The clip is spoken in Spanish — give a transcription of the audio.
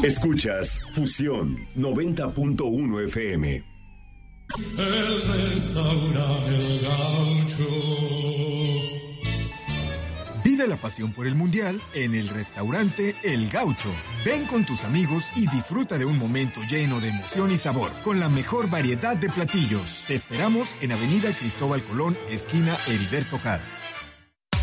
Escuchas Fusión 90.1 FM. El restaurante El Gaucho. Vive la pasión por el Mundial en el restaurante El Gaucho. Ven con tus amigos y disfruta de un momento lleno de emoción y sabor, con la mejor variedad de platillos. Te esperamos en Avenida Cristóbal Colón, esquina Heriberto Jara.